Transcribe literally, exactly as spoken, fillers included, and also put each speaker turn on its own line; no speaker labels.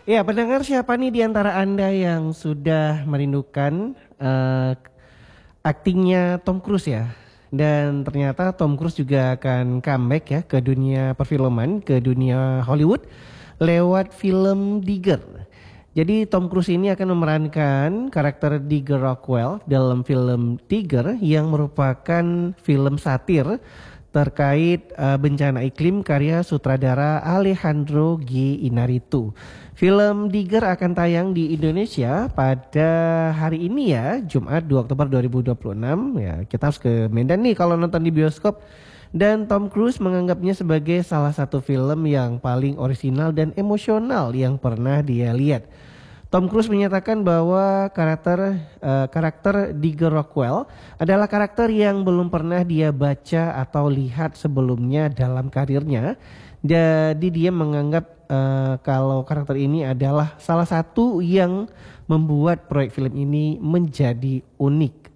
Ya, pendengar, siapa nih di antara Anda yang sudah merindukan eh, aktingnya Tom Cruise ya? Dan ternyata Tom Cruise juga akan comeback ya ke dunia perfilman, ke dunia Hollywood lewat film Digger. Jadi Tom Cruise ini akan memerankan karakter Digger Rockwell dalam film Digger yang merupakan film satir terkait uh, bencana iklim karya sutradara Alejandro G. Inarritu. Film Digger akan tayang di Indonesia pada hari ini ya, Jumat dua Oktober dua ribu dua puluh enam. Ya, kita harus ke Medan nih kalau nonton di bioskop. Dan Tom Cruise menganggapnya sebagai salah satu film yang paling orisinal dan emosional yang pernah dia lihat. Tom Cruise menyatakan bahwa karakter uh, karakter Digger Rockwell adalah karakter yang belum pernah dia baca atau lihat sebelumnya dalam karirnya. Jadi dia menganggap uh, kalau karakter ini adalah salah satu yang membuat proyek film ini menjadi unik.